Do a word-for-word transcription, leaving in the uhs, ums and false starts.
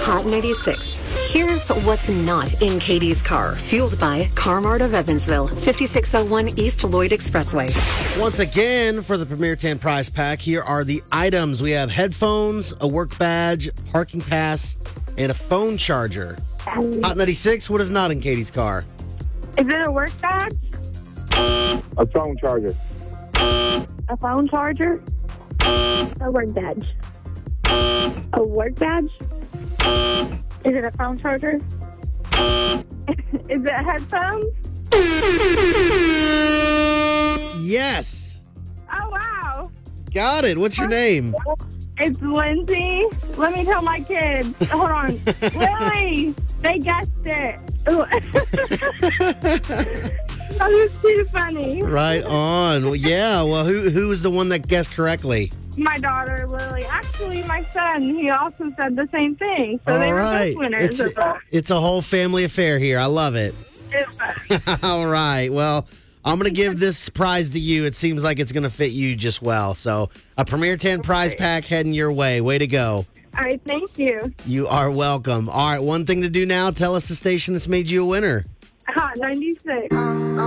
Hot ninety-six. Here's what's not in Katie's car. Fueled by Car-Mart of Evansville, fifty-six oh one East Lloyd Expressway. Once again, for the Premier ten prize pack, here are the items. We have headphones, a work badge, parking pass, and a phone charger. Hot ninety-six, what is not in Katie's car? Is it a work badge? A phone charger. A phone charger? A work badge. A work badge? Is it a phone charger? Is it headphones? Yes. Oh, wow. Got it. What's your name? It's Lindsay. Let me tell my kids. Hold on. Lily, they guessed it. That was too funny. Right on. Well, yeah, well, who who was the one that guessed correctly? My daughter, Lily. Actually, my son, he also said the same thing. So All they were right. both winners. It's, of that. it's a whole family affair here. I love it. All right. Well, I'm going to give this prize to you. It seems like it's going to fit you just well. So a Premier ten prize pack heading your way. Way to go. All right, thank you. You are welcome. All right, one thing to do now, tell us the station that's made you a winner. Hot ninety-six.